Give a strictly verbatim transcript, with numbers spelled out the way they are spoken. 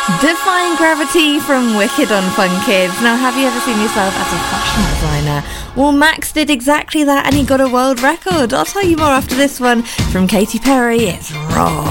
Defying Gravity from Wicked on Fun Kids. Now, have you ever seen yourself as a fashion designer? Well, Max did exactly that and he got a world record. I'll tell you more after this one from Katy Perry. It's Raw.